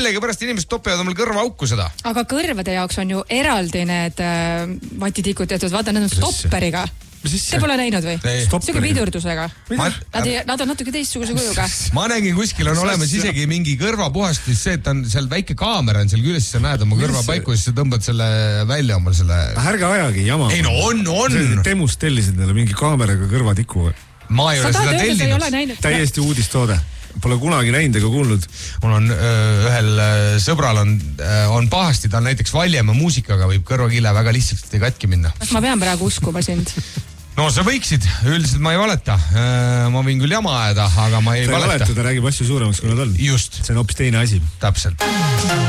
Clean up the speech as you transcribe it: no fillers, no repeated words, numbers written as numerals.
millegipärast inimesed topivad omal kõrva auku seda. Aga kõrvade jaoks on ju eraldi need vatitikud tehtud, vaata, need on stopperiga. Te pole näinud või? Siuke pidurdusega. Nad on natuke teistsuguse kujuga. Ma nägin kuskil on olemas isegi mingi kõrvapuhastis see, et on seal väike kaamera on seal küljes, sa näed oma kõrva paiku, siis sa tõmbad selle välja omal selle... Ärge ajagi jama. Ei no on. Temust tellisid neile mingi kaameraga kõrvatiku. Ma ei ole seda tellinud. Täiesti uudistoode. Pole kunagi näinud ega kuulnud. Mul on ühel sõbral on pahasti, tal näiteks Valjemaa muusikaga võib kõrvakille väga lihtsalt katki minna. Kas ma pean praegu uskuma sind? No sa võiksid, üldiselt ma ei valeta. Ma võin küll jama ajada, aga ma ei valeta. Ta räägib asju suuremaks, kui nad on. Just. See on hoopis teine asi. Täpselt.